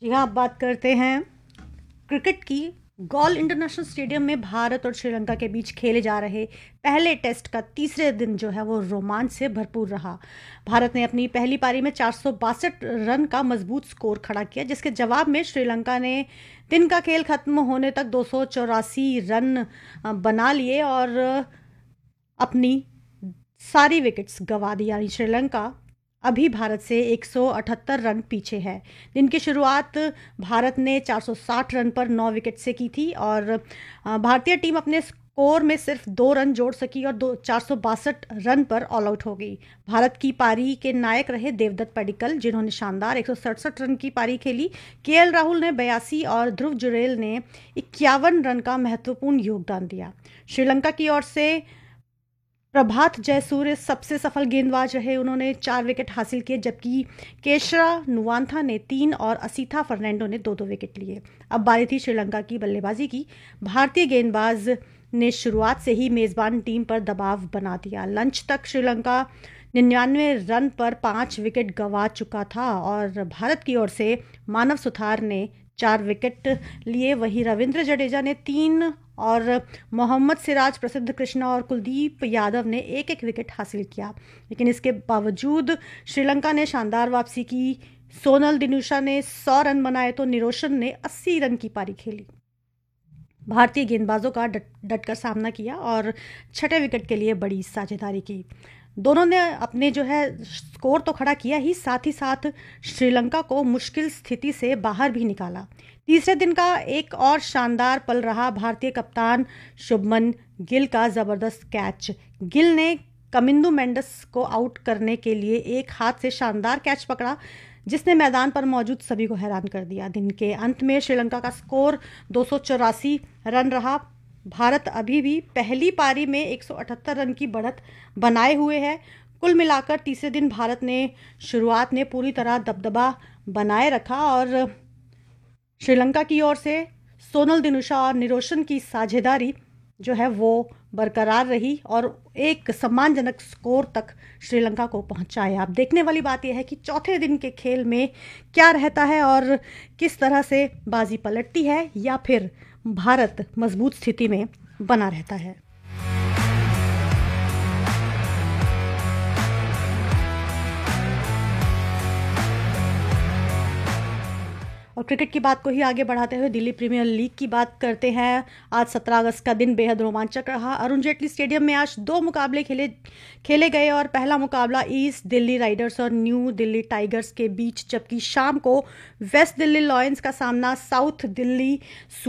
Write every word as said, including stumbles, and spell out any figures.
यहाँ आप बात करते हैं क्रिकेट की। गॉल इंटरनेशनल स्टेडियम में भारत और श्रीलंका के बीच खेले जा रहे पहले टेस्ट का तीसरे दिन जो है वो रोमांच से भरपूर रहा। भारत ने अपनी पहली पारी में चार सौ बासठ रन का मजबूत स्कोर खड़ा किया, जिसके जवाब में श्रीलंका ने दिन का खेल खत्म होने तक दो सौ चौरासी रन बना लिए और अपनी सारी विकेट्स गंवा दी। यानी श्रीलंका अभी भारत से एक सौ अठहत्तर रन पीछे है। दिन की शुरुआत भारत ने चार सौ साठ रन पर नौ विकेट से की थी और भारतीय टीम अपने स्कोर में सिर्फ दो रन जोड़ सकी और दो चार सौ बासठ रन पर ऑल आउट हो गई। भारत की पारी के नायक रहे देवदत्त पडिक्कल, जिन्होंने शानदार एक सौ सड़सठ रन की पारी खेली। केएल राहुल ने बयासी और ध्रुव जुरेल ने इक्यावन रन का महत्वपूर्ण योगदान दिया। श्रीलंका की ओर से प्रभात जयसूर्य सबसे सफल गेंदबाज रहे। उन्होंने चार विकेट हासिल किए, जबकि केशरा नुवांथा ने तीन और असीथा फर्नांडो ने दो दो विकेट लिए। अब बारी थी श्रीलंका की बल्लेबाजी की। भारतीय गेंदबाज ने शुरुआत से ही मेजबान टीम पर दबाव बना दिया। लंच तक श्रीलंका निन्यानवे रन पर पांच विकेट गंवा चुका था और भारत की ओर से मानव सुथार ने चार विकेट लिए। वहीं रविंद्र जडेजा ने तीन और मोहम्मद सिराज, प्रसिद्ध कृष्णा और कुलदीप यादव ने एक एक विकेट हासिल किया। लेकिन इसके बावजूद श्रीलंका ने शानदार वापसी की। सोनल दिनुशा ने सौ रन बनाए तो निरोशन ने अस्सी रन की पारी खेली। भारतीय गेंदबाजों का डट डटकर सामना किया और छठे विकेट के लिए बड़ी साझेदारी की। दोनों ने अपने जो है स्कोर तो खड़ा किया ही, साथ ही साथ श्रीलंका को मुश्किल स्थिति से बाहर भी निकाला। तीसरे दिन का एक और शानदार पल रहा भारतीय कप्तान शुभमन गिल का जबरदस्त कैच। गिल ने कमिंदु मेंडिस को आउट करने के लिए एक हाथ से शानदार कैच पकड़ा, जिसने मैदान पर मौजूद सभी को हैरान कर दिया। दिन के अंत में श्रीलंका का स्कोर दो सौ चौरासी रन रहा। भारत अभी भी पहली पारी में एक सौ अठहत्तर रन की बढ़त बनाए हुए है। कुल मिलाकर तीसरे दिन भारत ने शुरुआत में पूरी तरह दबदबा बनाए रखा और श्रीलंका की ओर से सोनल दिनुशा और निरोशन की साझेदारी जो है वो बरकरार रही और एक सम्मानजनक स्कोर तक श्रीलंका को पहुंचाया। अब देखने वाली बात यह है कि चौथे दिन के खेल में क्या रहता है और किस तरह से बाजी पलटती है, या फिर भारत मजबूत स्थिति में बना रहता है। और क्रिकेट की बात को ही आगे बढ़ाते हुए दिल्ली प्रीमियर लीग की बात करते हैं। आज सत्रह अगस्त का दिन बेहद रोमांचक रहा। अरुण जेटली स्टेडियम में आज दो मुकाबले खेले खेले गए और पहला मुकाबला ईस्ट दिल्ली राइडर्स और न्यू दिल्ली टाइगर्स के बीच, जबकि शाम को वेस्ट दिल्ली लायंस का सामना साउथ दिल्ली